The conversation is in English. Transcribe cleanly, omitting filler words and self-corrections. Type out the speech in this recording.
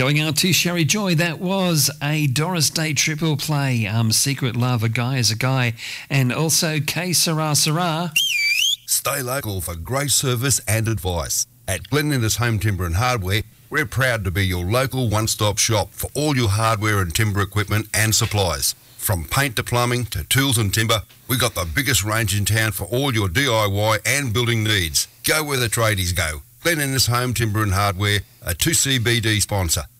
Going out to Sherry Joy, that was a Doris Day triple play. Secret Love, A Guy is a Guy, and also K Sarah Sarah. Stay local for great service and advice. At Glen Innes Home Timber and Hardware, we're proud to be your local one-stop shop for all your hardware and timber equipment and supplies. From paint to plumbing to tools and timber, we got the biggest range in town for all your DIY and building needs. Go where the tradies go. Glen Innes Home Timber and Hardware, a 2CBD sponsor.